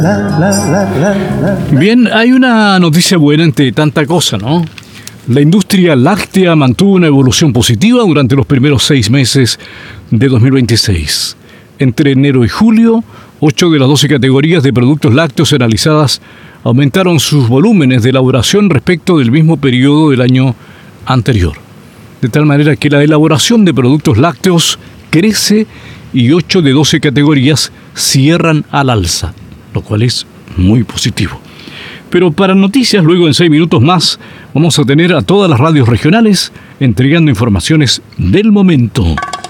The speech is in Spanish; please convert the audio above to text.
Bien, hay una noticia buena entre tanta cosa, ¿no? La industria láctea mantuvo una evolución positiva durante los primeros 6 meses de 2026. Entre enero y julio, 8 de las 12 categorías de productos lácteos analizadas aumentaron sus volúmenes de elaboración respecto del mismo periodo del año anterior. De tal manera que la elaboración de productos lácteos crece y 8 de 12 categorías cierran al alza, lo cual es muy positivo. Pero para noticias, luego en 6 minutos más, vamos a tener a todas las radios regionales entregando informaciones del momento.